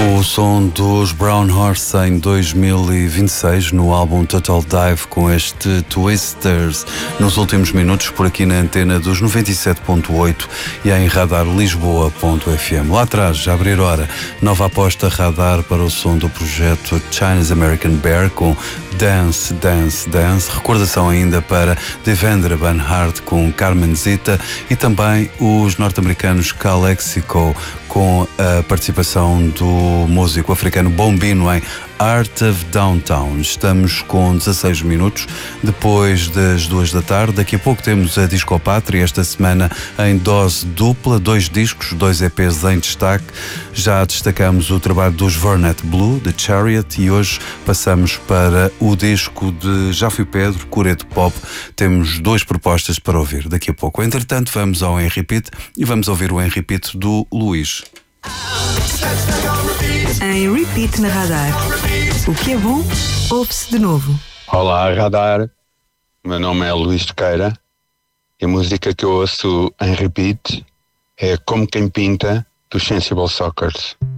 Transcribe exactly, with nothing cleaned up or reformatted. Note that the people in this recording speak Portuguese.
O som dos Brown Horse em dois mil e vinte e seis no álbum Total Dive, com este Twisters nos últimos minutos por aqui na antena dos noventa e sete ponto oito e em radar lisboa ponto f m. Lá atrás, já abrir hora, nova aposta radar para o som do projeto Chinese American Bear com Dance, Dance, Dance. Recordação ainda para Devendra Banhart com Carmen Zita e também os norte-americanos Calexico com a participação do músico africano Bombino em Art of Downtown. Estamos com dezasseis minutos depois das duas da tarde. Daqui a pouco temos a Discopátria, esta semana em dose dupla, dois discos, dois E Ps em destaque. Já destacamos o trabalho dos Vernet Blue, de Chariot, e hoje passamos para o disco de Já Fui Pedro, Coreto Pop. Temos duas propostas para ouvir daqui a pouco. Entretanto, vamos ao Em Repeat e vamos ouvir o Em Repeat do Luís. Em Repeat na Radar. O que é bom, ouve-se de novo. Olá, Radar. Meu nome é Luís Tequeira e a música que eu ouço em repeat é Como Quem Pinta, dos Sensible Sockers.